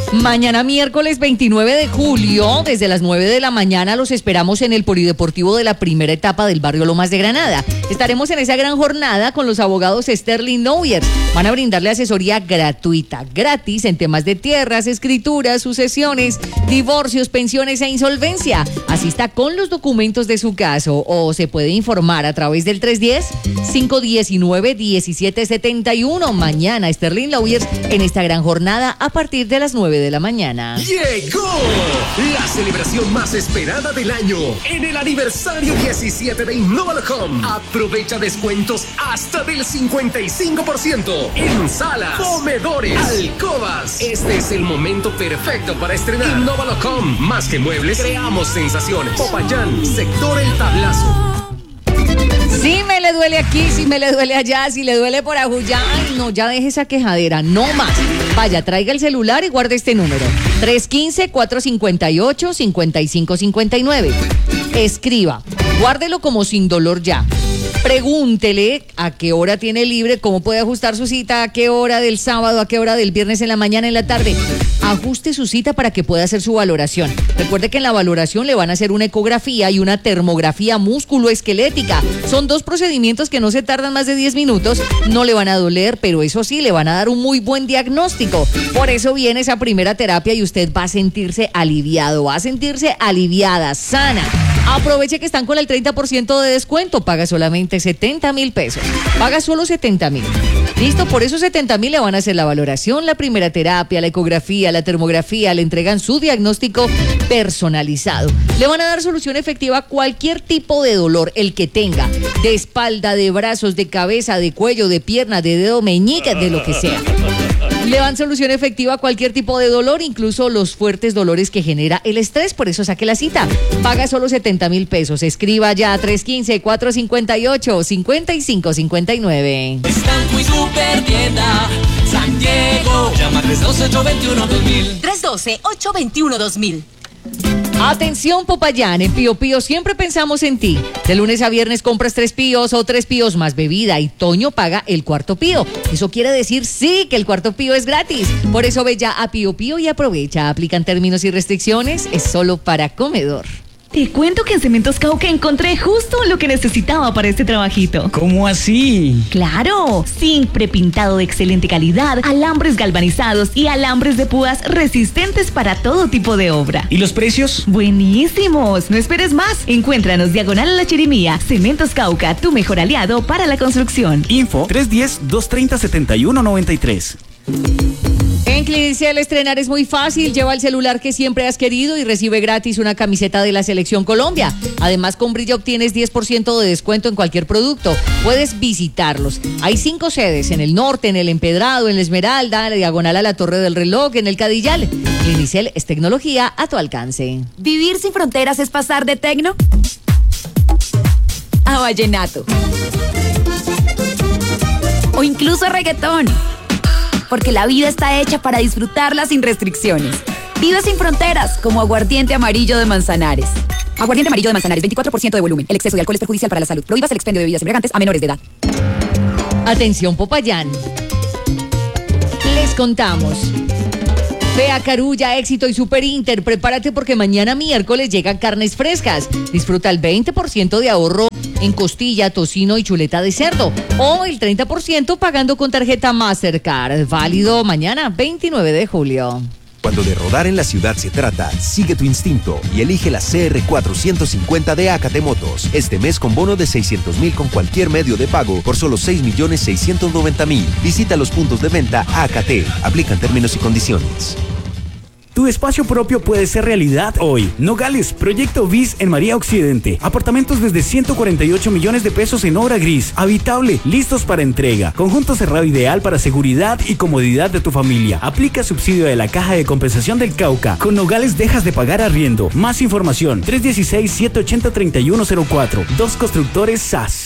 Mañana miércoles 29 de julio, desde las 9 de la mañana, los esperamos en el Polideportivo de la primera etapa del barrio Lomas de Granada. Estaremos en esa gran jornada con los abogados Sterling Nowyers. Van a brindarle asesoría gratuita, gratis en temas de tierras, escrituras, sucesiones, divorcios, pensiones e insolvencia. Asista con los documentos de su caso o se puede informar a través del 310-519-1771. Mañana Sterling Nowyers en esta gran jornada a partir de las 9 de la mañana. ¡Llegó! La celebración más esperada del año en el aniversario 17 de Innovalocom. Aprovecha descuentos hasta del 55% en salas, comedores, alcobas. Este es el momento perfecto para estrenar. Innovalocom, más que muebles, creamos sensaciones. Popayán, sector El Tablazo. Si me le duele aquí, si me le duele allá, si le duele por ajullá, ay no, ya deje esa quejadera, no más. Vaya, traiga el celular y guarde este número, 315-458-5559. Escriba, guárdelo como sin dolor ya. Pregúntele a qué hora tiene libre, cómo puede ajustar su cita, a qué hora del sábado, a qué hora del viernes en la mañana, en la tarde. Ajuste su cita para que pueda hacer su valoración. Recuerde que en la valoración le van a hacer una ecografía y una termografía musculoesquelética. Son dos procedimientos que no se tardan más de 10 minutos, no le van a doler, pero eso sí, le van a dar un muy buen diagnóstico. Por eso viene esa primera terapia y usted va a sentirse aliviado, va a sentirse aliviada, sana. Aproveche que están con el 30% de descuento, paga solamente 70,000 pesos, paga solo 70,000. Listo, por esos 70,000 le van a hacer la valoración, la primera terapia, la ecografía, la termografía, le entregan su diagnóstico personalizado. Le van a dar solución efectiva a cualquier tipo de dolor, el que tenga, de espalda, de brazos, de cabeza, de cuello, de pierna, de dedo meñique, de lo que sea. Le dan solución efectiva a cualquier tipo de dolor, incluso los fuertes dolores que genera el estrés. Por eso saque la cita. Paga solo 70,000 pesos. Escriba ya a 315-458-5559. Estanco y Supertienda San Diego. Llama 312-821-2000. 312-821-2000. Atención Popayán, en Pío Pío siempre pensamos en ti. De lunes a viernes compras 3 píos o 3 píos más bebida y Toño paga el cuarto pío. Eso quiere decir sí que el cuarto pío es gratis. Por eso ve ya a Pío Pío y aprovecha. Aplican términos y restricciones, es solo para comedor. Te cuento que en Cementos Cauca encontré justo lo que necesitaba para este trabajito. ¿Cómo así? ¡Claro! Zinc prepintado de excelente calidad, alambres galvanizados y alambres de púas resistentes para todo tipo de obra. ¿Y los precios? ¡Buenísimos! No esperes más. Encuéntranos diagonal a la Chirimía. Cementos Cauca, tu mejor aliado para la construcción. Info 310-230-7193. En Clinicel estrenar es muy fácil. Lleva el celular que siempre has querido y recibe gratis una camiseta de la Selección Colombia. Además, con Brilla obtienes 10% de descuento en cualquier producto. Puedes visitarlos. Hay 5 sedes, en el norte, en el Empedrado, en la Esmeralda, en la diagonal a la Torre del Reloj, en el Cadillal. Clinicel es tecnología a tu alcance. ¿Vivir sin fronteras es pasar de tecno a vallenato? O incluso a reggaetón. Porque la vida está hecha para disfrutarla sin restricciones. Vive sin fronteras, como Aguardiente Amarillo de Manzanares. Aguardiente Amarillo de Manzanares, 24% de volumen. El exceso de alcohol es perjudicial para la salud. Prohíbas el expendio de bebidas embriagantes a menores de edad. Atención Popayán. Les contamos. Vea Carulla, Éxito y Super Inter. Prepárate porque mañana miércoles llegan carnes frescas. Disfruta el 20% de ahorro en costilla, tocino y chuleta de cerdo. O el 30% pagando con tarjeta Mastercard. Válido mañana 29 de julio. Cuando de rodar en la ciudad se trata, sigue tu instinto y elige la CR450 de AKT Motos. Este mes con bono de 600,000 con cualquier medio de pago por solo 6,690,000. Visita los puntos de venta AKT. Aplican términos y condiciones. Tu espacio propio puede ser realidad hoy. Nogales, Proyecto BIS en María Occidente. Apartamentos desde 148 millones de pesos en obra gris. Habitable, listos para entrega. Conjunto cerrado ideal para seguridad y comodidad de tu familia. Aplica subsidio de la Caja de Compensación del Cauca. Con Nogales dejas de pagar arriendo. Más información, 316-780-3104. Dos Constructores SAS.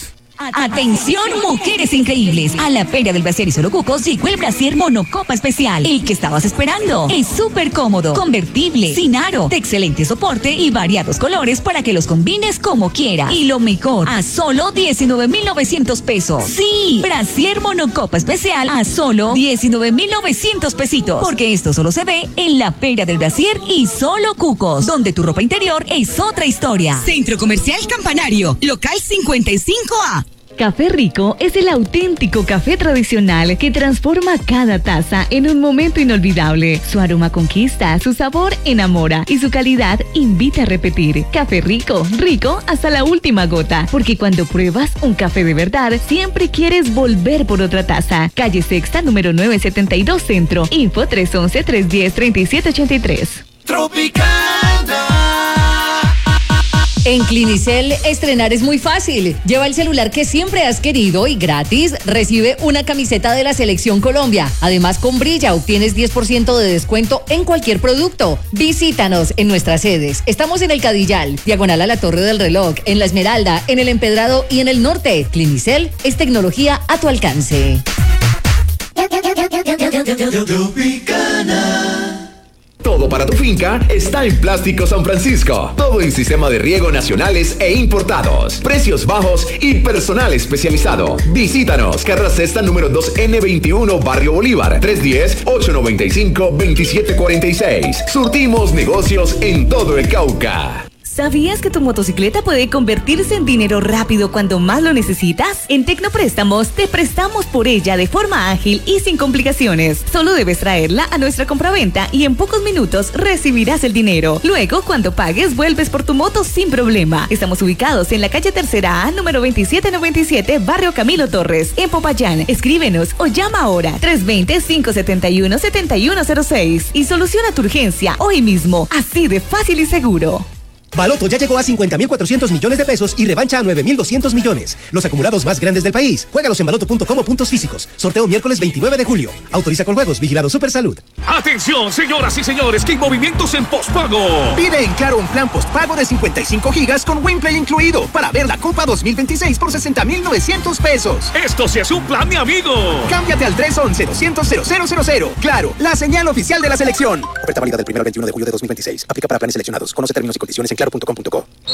Atención, mujeres increíbles. A la Feria del Brasier y Solo Cucos llegó el Brasier Monocopa Especial. El que estabas esperando. Es súper cómodo, convertible, sin aro, de excelente soporte y variados colores para que los combines como quieras. Y lo mejor, a solo 19,900 pesos. Sí, Brasier Monocopa Especial a solo 19,900 pesitos. Porque esto solo se ve en la Feria del Brasier y Solo Cucos, donde tu ropa interior es otra historia. Centro Comercial Campanario, local 55A. Café Rico es el auténtico café tradicional que transforma cada taza en un momento inolvidable. Su aroma conquista, su sabor enamora y su calidad invita a repetir. Café Rico, rico hasta la última gota, porque cuando pruebas un café de verdad, siempre quieres volver por otra taza. Calle Sexta, número 972 Centro. Info 311-310-3783. Tropicana. En Clinicel, estrenar es muy fácil. Lleva el celular que siempre has querido y gratis recibe una camiseta de la Selección Colombia. Además, con Brilla obtienes 10% de descuento en cualquier producto. Visítanos en nuestras sedes. Estamos en el Cadillal, diagonal a la Torre del Reloj, en La Esmeralda, en el Empedrado y en el Norte. Clinicel es tecnología a tu alcance. Todo para tu finca está en Plástico San Francisco. Todo en sistema de riego nacionales e importados. Precios bajos y personal especializado. Visítanos. Carrera Sexta número 2N21, Barrio Bolívar. 310-895-2746. Surtimos negocios en todo el Cauca. ¿Sabías que tu motocicleta puede convertirse en dinero rápido cuando más lo necesitas? En Tecnopréstamos te prestamos por ella de forma ágil y sin complicaciones. Solo debes traerla a nuestra compraventa y en pocos minutos recibirás el dinero. Luego, cuando pagues, vuelves por tu moto sin problema. Estamos ubicados en la calle Tercera A, número 2797, Barrio Camilo Torres, en Popayán. Escríbenos o llama ahora 320-571-7106 y soluciona tu urgencia hoy mismo, así de fácil y seguro. Baloto ya llegó a 50.400 millones de pesos y revancha a 9.200 millones. Los acumulados más grandes del país. Juégalos en baloto.com o puntos físicos. Sorteo miércoles 29 de julio. Autoriza con juegos. Vigilado Supersalud. Atención, señoras y señores, que hay movimientos en postpago. Pide en Claro un plan postpago de 55 gigas con WinPlay incluido para ver la Copa 2026 por 60.900 pesos. Esto sí es un plan, mi amigo. Cámbiate al 311-200-0000. Claro, la señal oficial de la selección. Oferta válida del 1 al 21 de julio de 2026. Aplica para planes seleccionados. Conoce términos y condiciones en claro.com.co.